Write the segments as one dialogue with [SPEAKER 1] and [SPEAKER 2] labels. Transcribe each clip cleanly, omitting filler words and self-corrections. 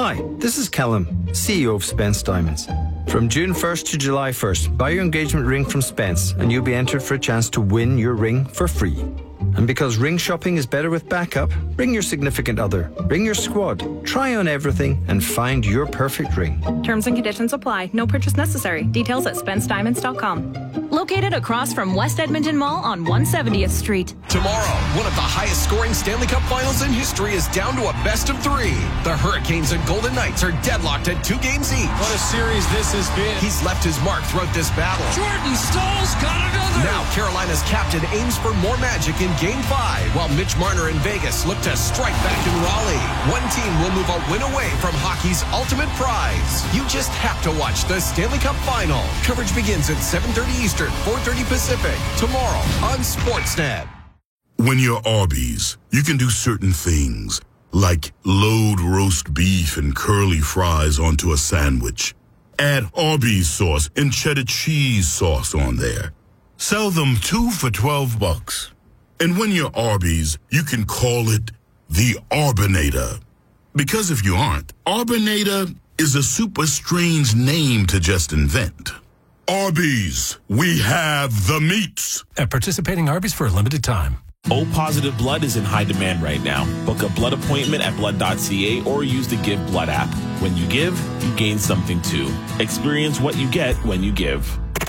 [SPEAKER 1] Hi, this is Callum, CEO of Spence Diamonds. From June 1st to July 1st, buy your engagement ring from Spence and you'll be entered for a chance to win your ring for free. And because ring shopping is better with backup, bring your significant other, bring your squad, try on everything and find your perfect ring.
[SPEAKER 2] Terms and conditions apply. No purchase necessary. Details at SpenceDiamonds.com. Located across from West Edmonton Mall on 170th Street.
[SPEAKER 3] Tomorrow, one of the highest scoring Stanley Cup finals in history is down to a best of 3. The Hurricanes and Golden Knights are deadlocked at 2 games each.
[SPEAKER 4] What a series this has been.
[SPEAKER 3] He's left his mark throughout this battle.
[SPEAKER 4] Jordan Staal's got another.
[SPEAKER 3] Now Carolina's captain aims for more magic in Game 5, while Mitch Marner in Vegas look to strike back in Raleigh. One team will move a win away from hockey's ultimate prize. You just have to watch the Stanley Cup Final. Coverage begins at 7:30 Eastern, 4:30 Pacific, tomorrow on Sportsnet.
[SPEAKER 5] When you're Arby's, you can do certain things, like load roast beef and curly fries onto a sandwich. Add Arby's sauce and cheddar cheese sauce on there. Sell them 2 for $12. And when you're Arby's, you can call it the Arbinator. Because if you aren't, Arbinator is a super strange name to just invent. Arby's, we have the meats.
[SPEAKER 6] At participating Arby's for a limited time.
[SPEAKER 7] O-positive blood is in high demand right now. Book a blood appointment at blood.ca or use the Give Blood app. When you give, you gain something too. Experience what you get when you give.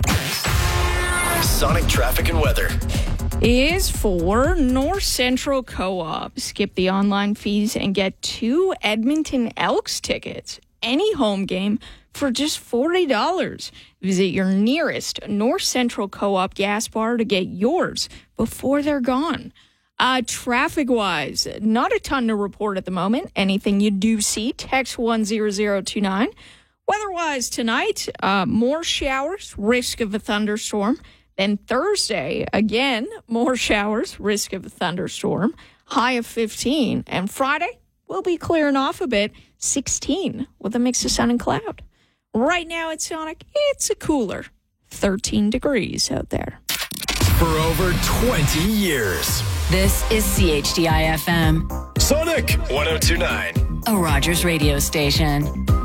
[SPEAKER 8] Sonic traffic and weather
[SPEAKER 9] is for North Central Co-op. Skip the online fees and get 2 Edmonton Elks tickets. Any home game for just $40. Visit your nearest North Central Co-op gas bar to get yours before they're gone. Traffic-wise, not a ton to report at the moment. Anything you do see, text 10029. Weather-wise tonight, more showers, risk of a thunderstorm. Then Thursday, again, more showers, risk of a thunderstorm, high of 15. And Friday, we'll be clearing off a bit, 16 with a mix of sun and cloud. Right now at Sonic, it's a cooler 13 degrees out there.
[SPEAKER 8] for over 20 years.
[SPEAKER 10] This is CHDI FM.
[SPEAKER 8] Sonic 102.9.
[SPEAKER 10] A Rogers radio station.